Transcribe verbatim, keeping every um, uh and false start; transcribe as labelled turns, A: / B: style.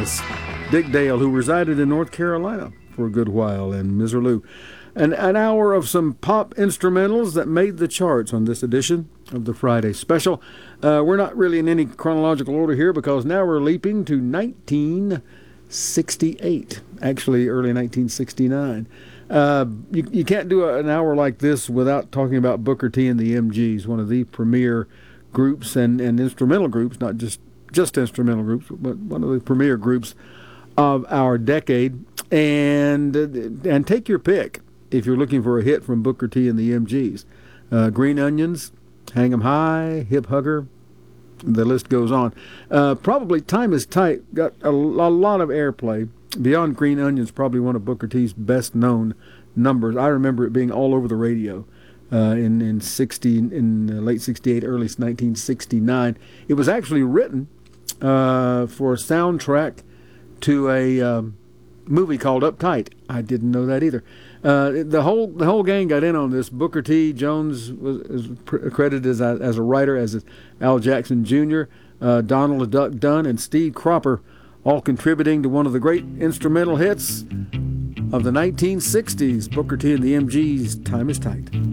A: Dallas, Dick Dale, who resided in North Carolina for a good while, and Misirlou. An, an hour of some pop instrumentals that made the charts on this edition of the Friday Special. Uh, we're not really in any chronological order here because now we're leaping to nineteen sixty-eight, actually early nineteen sixty-nine. Uh, you, you can't do a, an hour like this without talking about Booker T and the M Gs, one of the premier groups and, and instrumental groups, not just, just instrumental groups, but one of the premier groups of our decade. And, and take your pick if you're looking for a hit from Booker T and the M Gs. Uh, Green Onions, Hang 'em High, Hip Hugger, the list goes on. Uh, probably Time is Tight got a, a lot of airplay. Beyond Green Onions, probably one of Booker T's best-known numbers. I remember it being all over the radio uh, in in sixty, in uh, late sixty-eight, early nineteen sixty-nine. It was actually written uh, for a soundtrack to a um, movie called Uptight. I didn't know that either. Uh, the whole the whole gang got in on this. Booker T. Jones was, was credited as a, as a writer, as Al Jackson Junior, uh, Donald Duck Dunn, and Steve Cropper, all contributing to one of the great instrumental hits of the nineteen sixties, Booker T and the M Gs, Time is Tight.